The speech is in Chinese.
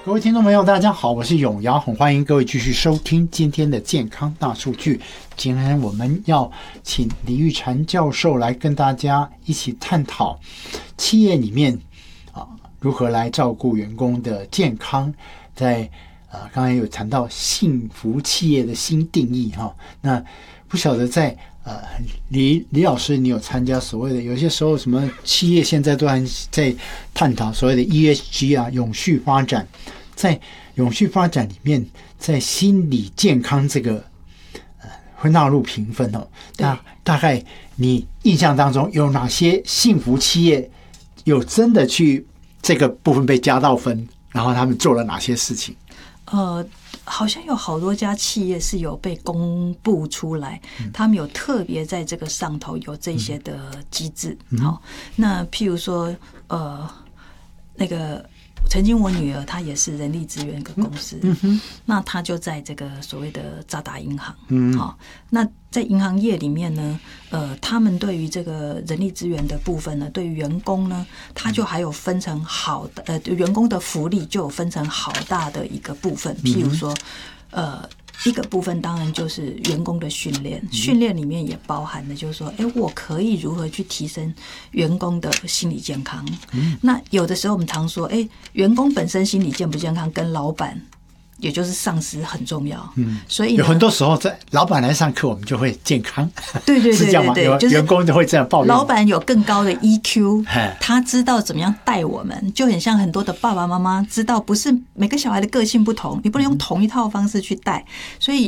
各位听众朋友大家好，我是永尧，很欢迎各位继续收听今天的健康大数据。今天我们要请李玉婵教授来跟大家一起探讨企业里面如何来照顾员工的健康，在刚才有谈到幸福企业的新定义哈。那不晓得在李老师，你有参加所谓的有些时候什么企业现在都还在探讨所谓的 ESG 永续发展，在永续发展里面，在心理健康这个会纳入评分哦。那大概你印象当中有哪些幸福企业有真的去这个部分被加到分，然后他们做了哪些事情？ 好像有好多家企业是有被公布出来，他们有特别在这个上头有这些的机制。好，那譬如说，那个曾经我女儿她也是人力资源一个公司，那她就在这个所谓的渣打银行。好，那在银行业里面呢，他们对于这个人力资源的部分呢，对于员工呢，他就还有分成好的员工的福利就有分成好大的一个部分，譬如说，一个部分当然就是员工的训练，训练里面也包含的就是说，我可以如何去提升员工的心理健康。那有的时候我们常说，员工本身心理健不健康跟老板也就是上司很重要，所以有很多时候在老板来上课，我们就会健康， 对，是这样吗？ 就是员工就会这样抱怨。 老板有更高的 EQ， 他知道怎么样带我们，就很像很多的爸爸妈妈知道，不是每个小孩的个性不同，你不能用同一套方式去带，所以